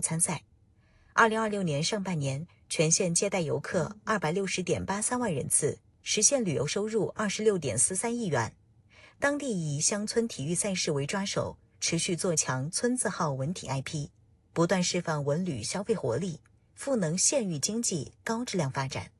参赛。2026年上半年，全县接待游客260.83万人次，实现旅游收入26.43亿元。当地以乡村体育赛事为抓手，持续做强村字号文体 IP， 不断释放文旅消费活力，赋能县域经济高质量发展。